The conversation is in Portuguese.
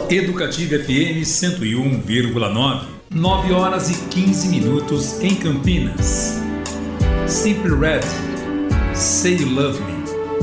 Educativa FM 101,9. 9 horas e 15 minutos em Campinas. Simply Red, Say You Love Me.